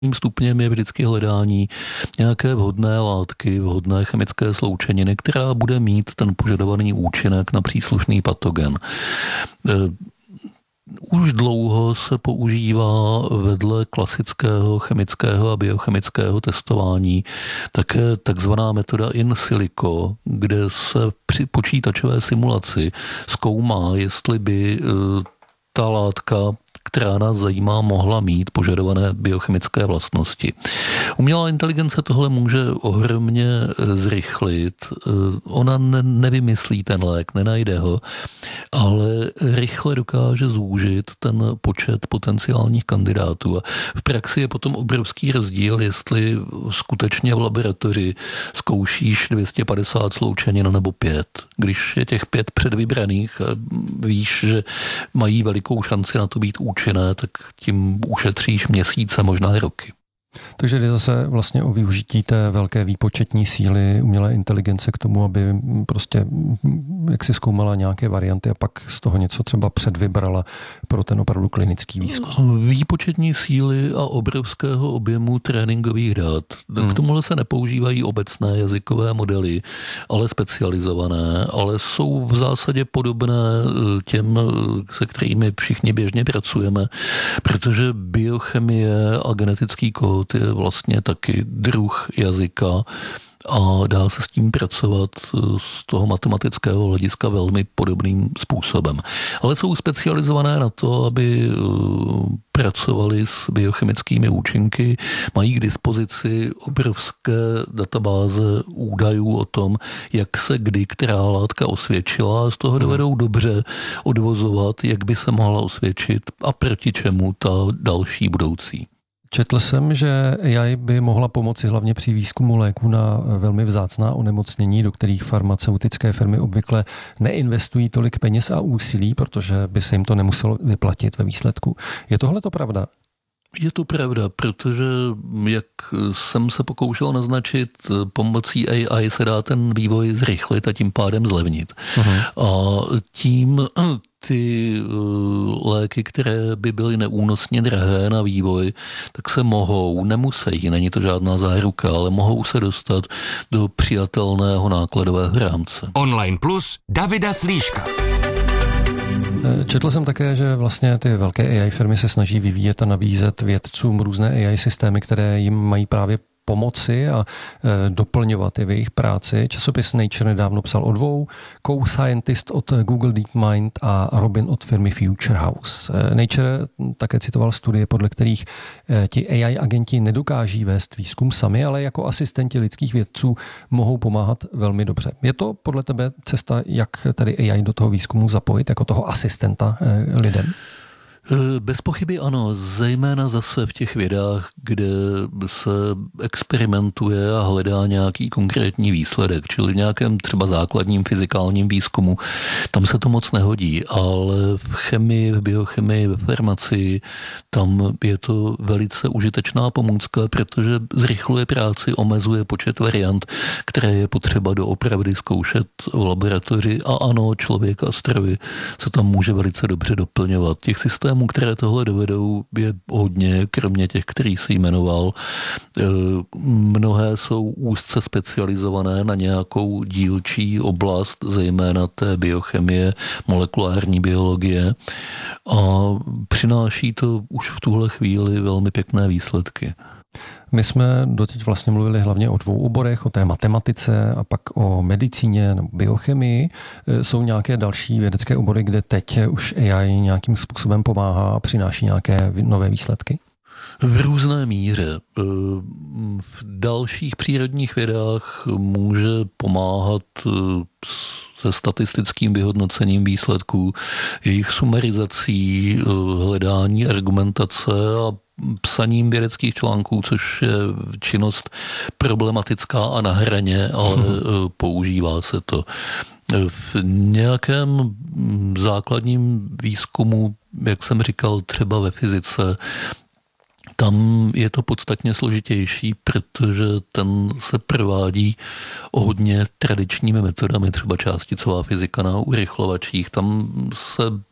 stupněm je vždycky hledání nějaké vhodné látky, vhodné chemické sloučeniny, která bude mít ten požadovaný účinek na příslušný patogen. Už dlouho se používá vedle klasického chemického a biochemického testování také takzvaná metoda in silico, kde se při počítačové simulaci zkoumá, jestli by ta látka, která nás zajímá, mohla mít požadované biochemické vlastnosti. Umělá inteligence tohle může ohromně zrychlit. Ona nevymyslí ten lék, nenajde ho, ale rychle dokáže zúžit ten počet potenciálních kandidátů. A v praxi je potom obrovský rozdíl, jestli skutečně v laboratoři zkoušíš 250 sloučenin nebo 5. Když je těch 5 předvybraných a víš, že mají velikou šanci na to být účinné, tak tím ušetříš měsíce, možná roky. Takže jde zase vlastně o využití té velké výpočetní síly umělé inteligence k tomu, aby prostě jak si zkoumala nějaké varianty a pak z toho něco třeba předvybrala pro ten opravdu klinický výzkum. Výpočetní síly a obrovského objemu tréninkových dat. K tomuhle se nepoužívají obecné jazykové modely, ale specializované, ale jsou v zásadě podobné těm, se kterými všichni běžně pracujeme, protože biochemie a genetický kód je vlastně taky druh jazyka a dá se s tím pracovat z toho matematického hlediska velmi podobným způsobem. Ale jsou specializované na to, aby pracovali s biochemickými účinky, mají k dispozici obrovské databáze údajů o tom, jak se kdy která látka osvědčila a z toho dovedou dobře odvozovat, jak by se mohla osvědčit a proti čemu ta další budoucí. Četl jsem, že AI by mohla pomoci hlavně při výzkumu léků na velmi vzácná onemocnění, do kterých farmaceutické firmy obvykle neinvestují tolik peněz a úsilí, protože by se jim to nemuselo vyplatit ve výsledku. Je tohle to pravda? Je to pravda, protože, jak jsem se pokoušel naznačit, pomocí AI se dá ten vývoj zrychlit a tím pádem zlevnit. A tím ty léky, které by byly neúnosně drahé na vývoj, tak se nemusí, není to žádná záruka, ale mohou se dostat do přijatelného nákladového rámce. Online Plus Davida Slíška. Četl jsem také, že vlastně ty velké AI firmy se snaží vyvíjet a nabízet vědcům různé AI systémy, které jim mají právě pomoci a doplňovat je v jejich práci. Časopis Nature nedávno psal o dvou, co-scientist od Google DeepMind a Robin od firmy Future House. Nature také citoval studie, podle kterých ti AI agenti nedokáží vést výzkum sami, ale jako asistenti lidských vědců mohou pomáhat velmi dobře. Je to podle tebe cesta, jak tady AI do toho výzkumu zapojit, jako toho asistenta lidem? Bez pochyby ano, zejména zase v těch vědách, kde se experimentuje a hledá nějaký konkrétní výsledek, čili v nějakém třeba základním fyzikálním výzkumu, tam se to moc nehodí, ale v chemii, v biochemii, ve farmacii, tam je to velice užitečná pomůcka, protože zrychluje práci, omezuje počet variant, které je potřeba doopravdy zkoušet v laboratoři a ano, člověk a stroj se tam může velice dobře doplňovat. Těch systémů, které tohle dovedou, je hodně, kromě těch, který si jmenoval. Mnohé jsou úzce specializované na nějakou dílčí oblast, zejména té biochemie, molekulární biologie a přináší to už v tuhle chvíli velmi pěkné výsledky. My jsme doteď vlastně mluvili hlavně o dvou oborech, o té matematice a pak o medicíně nebo biochemii. Jsou nějaké další vědecké obory, kde teď už AI nějakým způsobem pomáhá a přináší nějaké nové výsledky? V různé míře. V dalších přírodních vědách může pomáhat se statistickým vyhodnocením výsledků, jejich sumarizací, hledání argumentace a psaním vědeckých článků, což je činnost problematická a na hraně, ale používá se to. V nějakém základním výzkumu, jak jsem říkal, třeba ve fyzice, tam je to podstatně složitější, protože ten se provádí hodně tradičními metodami, třeba částicová fyzika na urychlovačích. Tam se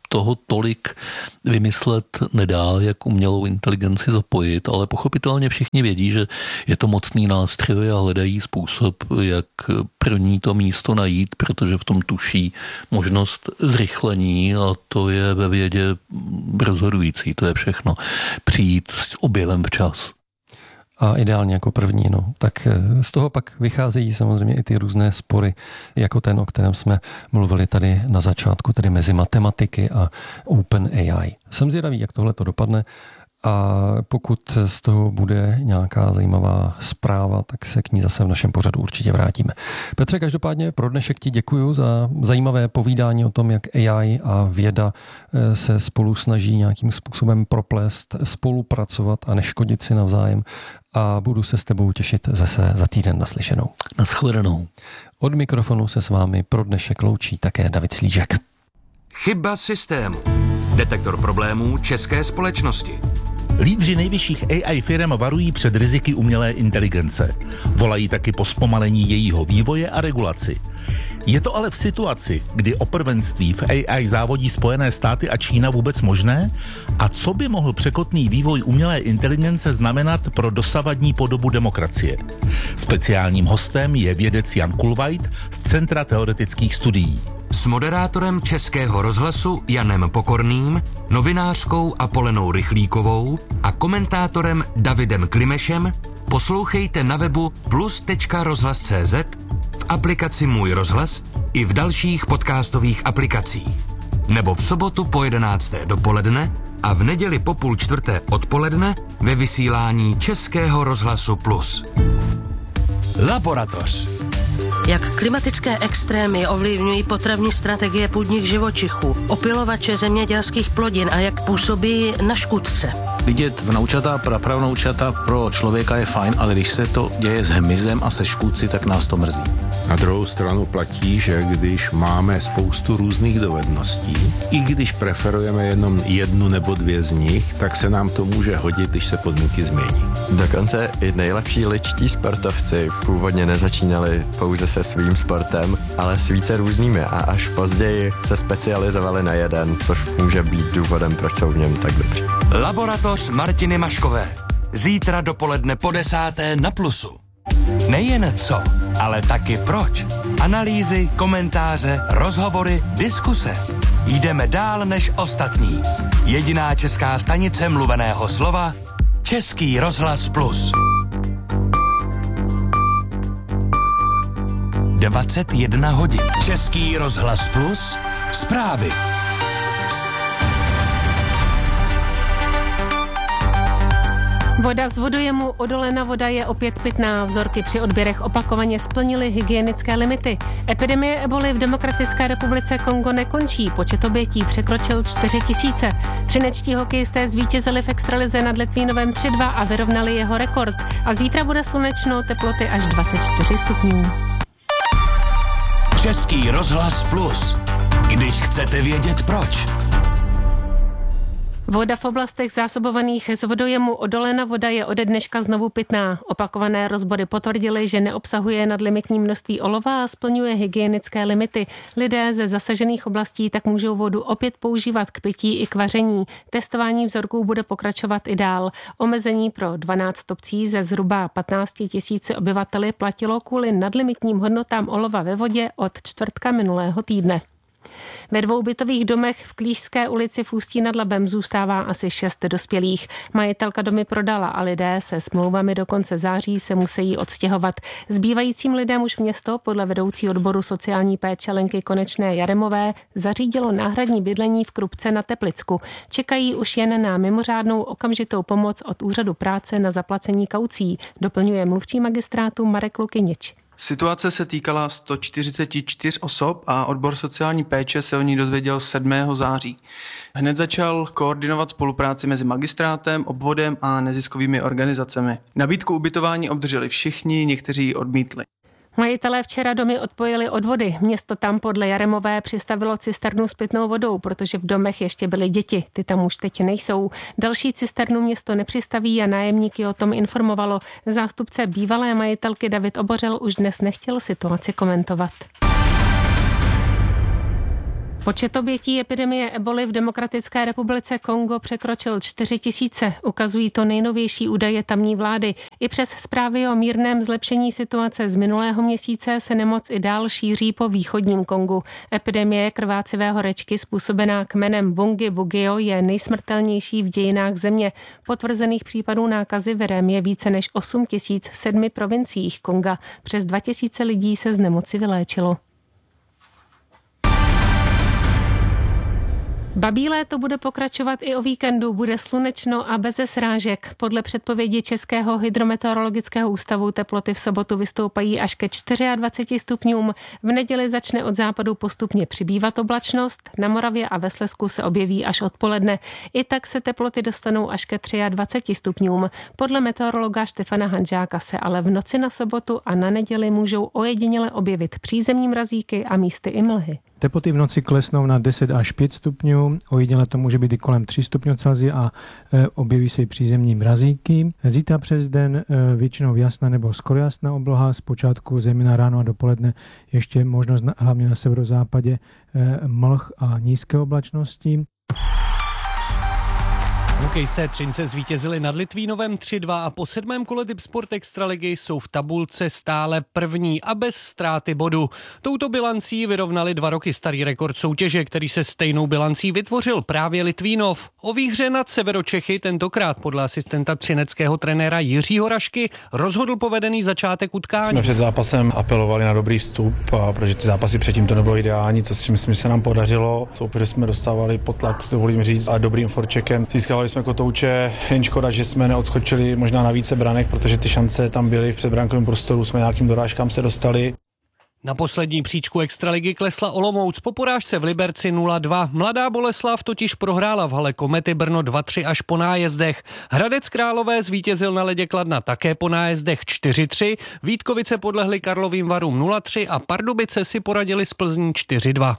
toho tolik vymyslet nedá, jak umělou inteligenci zapojit, ale pochopitelně všichni vědí, že je to mocný nástroj a hledají způsob, jak pro ní to místo najít, protože v tom tuší možnost zrychlení a to je ve vědě rozhodující, to je všechno. Přijít s objevem včas. A ideálně jako první. No. Tak z toho pak vycházejí samozřejmě i ty různé spory, jako ten, o kterém jsme mluvili tady na začátku, tedy mezi matematiky a OpenAI. Jsem zvědavý, jak tohle to dopadne. A pokud z toho bude nějaká zajímavá zpráva, tak se k ní zase v našem pořadu určitě vrátíme. Petře, každopádně pro dnešek ti děkuju za zajímavé povídání o tom, jak AI a věda se spolu snaží nějakým způsobem proplést, spolupracovat a neškodit si navzájem. A budu se s tebou těšit zase za týden naslyšenou. Naschledanou. Od mikrofonu se s vámi pro dnešek loučí také David Slížek. Chyba systému. Detektor problémů české společnosti. Lídři nejvyšších AI firem varují před riziky umělé inteligence. Volají taky po zpomalení jejího vývoje a regulaci. Je to ale v situaci, kdy o prvenství v AI závodí Spojené státy a Čína vůbec možné? A co by mohl překotný vývoj umělé inteligence znamenat pro dosavadní podobu demokracie? Speciálním hostem je vědec Jan Kulveit z Centra teoretických studií. S moderátorem Českého rozhlasu Janem Pokorným, novinářkou Apolenou Rychlíkovou a komentátorem Davidem Klimešem poslouchejte na webu plus.rozhlas.cz, v aplikaci Můj rozhlas i v dalších podcastových aplikacích. Nebo v sobotu po 11. dopoledne a v neděli po 3:30 odpoledne ve vysílání Českého rozhlasu Plus. Laboratoř. Jak klimatické extrémy ovlivňují potravní strategie půdních živočichů, opylovače zemědělských plodin a jak působí na škůdce. Vidět vnoučata, prapravnoučata pro člověka je fajn, ale když se to děje s hmyzem a se škůdci, tak nás to mrzí. Na druhou stranu platí, že když máme spoustu různých dovedností, i když preferujeme jenom jednu nebo dvě z nich, tak se nám to může hodit, když se podmínky změní. Dokonce i nejlepší ličtí sportovci původně nezačínali pouze se svým sportem, ale s více různými a až později se specializovali na jeden, což může být důvodem, proč jsou v něm tak dobří. Laboratoř Martiny Maškové. Zítra dopoledne po 10. na Plusu. Nejen co, ale taky proč. Analýzy, komentáře, rozhovory, diskuse. Jdeme dál než ostatní. Jediná česká stanice mluveného slova Český rozhlas Plus. 21 hodin. Český rozhlas Plus. Zprávy. Voda z vodojemu Odolena voda je opět pitná. Vzorky při odběrech opakovaně splnily hygienické limity. Epidemie eboli v Demokratické republice Kongo nekončí. Počet obětí překročil 4 000. Třinečtí hokejisté zvítězili v extralize nad Litvínovem 3-2 a vyrovnali jeho rekord. A zítra bude slunečno, teploty až 24 stupňů. Český rozhlas Plus. Když chcete vědět proč. Voda v oblastech zásobovaných z vodojemu Odolena voda je ode dneška znovu pitná. Opakované rozbory potvrdily, že neobsahuje nadlimitní množství olova a splňuje hygienické limity. Lidé ze zasažených oblastí tak můžou vodu opět používat k pití i k vaření. Testování vzorků bude pokračovat i dál. Omezení pro 12 obcí ze zhruba 15 000 obyvateli platilo kvůli nadlimitním hodnotám olova ve vodě od čtvrtka minulého týdne. Ve 2 bytových domech v Klížské ulici v Ústí nad Labem zůstává asi 6 dospělých. Majitelka domy prodala a lidé se smlouvami do konce září se musí odstěhovat. Zbývajícím lidem už město podle vedoucí odboru sociální péče Lenky Konečné Jaremové zařídilo náhradní bydlení v Krupce na Teplicku. Čekají už jen na mimořádnou okamžitou pomoc od úřadu práce na zaplacení kaucí, doplňuje mluvčí magistrátu Marek Lukynič. Situace se týkala 144 osob a odbor sociální péče se o ní dozvěděl 7. září. Hned začal koordinovat spolupráci mezi magistrátem, obvodem a neziskovými organizacemi. Nabídku ubytování obdrželi všichni, někteří ji odmítli. Majitelé včera domy odpojili od vody. Město tam podle Jaremové přistavilo cisternu s pitnou vodou, protože v domech ještě byly děti. Ty tam už teď nejsou. Další cisternu město nepřistaví a nájemníky o tom informovalo. Zástupce bývalé majitelky David Obořel už dnes nechtěl situaci komentovat. Počet obětí epidemie eboly v Demokratické republice Kongo překročil 4 000. Ukazují to nejnovější údaje tamní vlády. I přes zprávy o mírném zlepšení situace z minulého měsíce se nemoc i dál šíří po východním Kongu. Epidemie krvácivé horečky způsobená kmenem Bungi-Bugio je nejsmrtelnější v dějinách země. Potvrzených případů nákazy virem je více než 8 000 v 7 provinciích Konga. Přes 2 000 lidí se z nemoci vyléčilo. Babí léto bude pokračovat i o víkendu, bude slunečno a beze srážek. Podle předpovědi Českého hydrometeorologického ústavu teploty v sobotu vystoupají až ke 24 stupňům. V neděli začne od západu postupně přibývat oblačnost, na Moravě a ve Slezsku se objeví až odpoledne. I tak se teploty dostanou až ke 23 stupňům. Podle meteorologa Štefana Hanžáka se ale v noci na sobotu a na neděli můžou ojediněle objevit přízemní mrazíky a místy i mlhy. Teploty v noci klesnou na 10 až 5 stupňů, ojediněle to může být i kolem 3 stupňů Celsia a objeví se i přízemní mrazíky. Zítra přes den většinou jasná nebo skoro jasná obloha, zpočátku zejména ráno a dopoledne ještě možnost hlavně na severozápadě mlh a nízké oblačnosti. Hokejisté Třince zvítězili nad Litvínovem 3-2 a po 7. kole Dipsport Extraligy jsou v tabulce stále první a bez ztráty bodu. Touto bilancí vyrovnali 2 roky starý rekord soutěže, který se stejnou bilancí vytvořil právě Litvínov. O výhře nad Severočechy tentokrát podle asistenta třineckého trenéra Jiřího Rašky rozhodl povedený začátek utkání. Jsme před zápasem apelovali na dobrý vstup, protože ty zápasy předtím to nebylo ideální, co si myslím, že se nám podařilo. Soupeře jsme dostávali pod tlak, dovolím říct, a dobrým forčekem. Získávali jsme kotouče, jen škoda, že jsme neodskočili možná na více branek, protože ty šance tam byly v předbrankovém prostoru, jsme nějakým dorážkám se dostali. Na poslední příčku extraligy klesla Olomouc po porážce v Liberci 0-2. Mladá Boleslav totiž prohrála v hale Komety Brno 2-3 až po nájezdech. Hradec Králové zvítězil na ledě Kladna také po nájezdech 4-3, Vítkovice podlehly Karlovým Varům 0-3 a Pardubice si poradili s Plzní 4-2.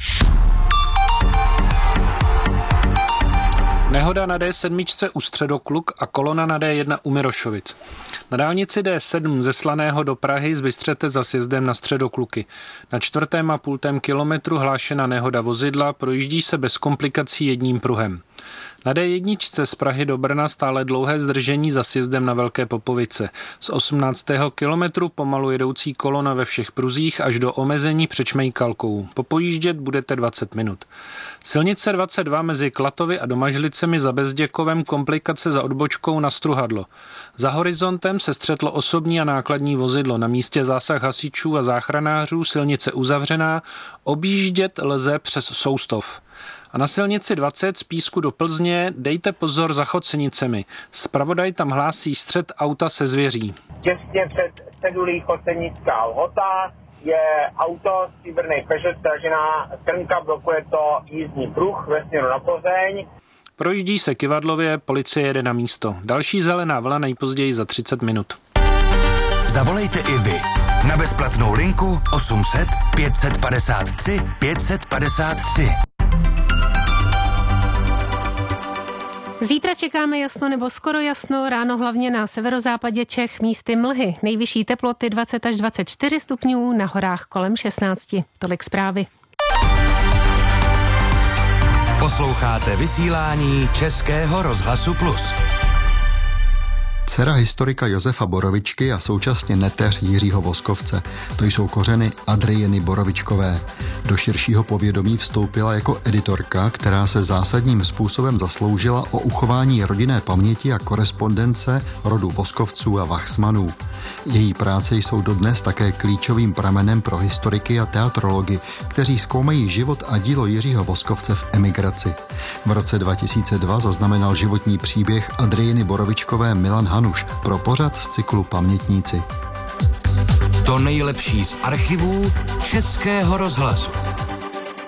Nehoda na D7 u Středokluk a kolona na D1 u Mirošovic. Na dálnici D7 ze Slaného do Prahy zbystřete za sjezdem na Středokluky. Na 4,5 kilometru hlášena nehoda vozidla, projíždí se bez komplikací jedním pruhem. Na D1 z Prahy do Brna stále dlouhé zdržení za sjezdem na Velké Popovice. Z 18. kilometru pomalu jedoucí kolona ve všech pruzích až do omezení před Šmejkalkou. Popojíždět budete 20 minut. Silnice 22 mezi Klatovy a Domažlicemi za Bezděkovem komplikace za odbočkou na Struhadlo. Za horizontem se střetlo osobní a nákladní vozidlo. Na místě zásah hasičů a záchranářů, silnice uzavřená, objíždět lze přes Soustov. A na silnici 20 z Písku do Plzně dejte pozor za Chocenicemi. Zpravodaj tam hlásí střet auta se zvěří. Těsně před cedulí Chocenická Lhota je auto stříbrnej Peugeot stražená krnka, blokuje to jízdní pruh ve směru na Plzeň. Projíždí se Kyvadlově, policie jede na místo. Další zelená vlna nejpozději za 30 minut. Zavolejte i vy na bezplatnou linku 800 553 553. Zítra čekáme jasno nebo skoro jasno, ráno hlavně na severozápadě Čech, místy mlhy. Nejvyšší teploty 20 až 24 stupňů, na horách kolem 16. Tolik zprávy. Posloucháte vysílání Českého rozhlasu Plus. Dcera historika Josefa Borovičky a současně neteř Jiřího Voskovce. To jsou kořeny Adrieny Borovičkové. Do širšího povědomí vstoupila jako editorka, která se zásadním způsobem zasloužila o uchování rodinné paměti a korespondence rodu Voskovců a Wachsmanů. Její práce jsou dodnes také klíčovým pramenem pro historiky a teatrology, kteří zkoumají život a dílo Jiřího Voskovce v emigraci. V roce 2002 zaznamenal životní příběh Adrieny Borovičkové Milan Hanuš pro pořad z cyklu Pamětníci. To nejlepší z archivů Českého rozhlasu.